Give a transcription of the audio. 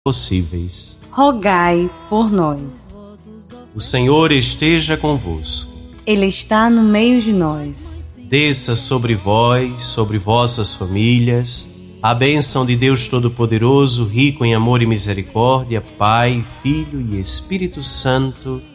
possíveis. Rogai por nós. O Senhor esteja convosco. Ele está no meio de nós. Desça sobre vós, sobre vossas famílias, a bênção de Deus Todo-Poderoso, rico em amor e misericórdia, Pai, Filho e Espírito Santo.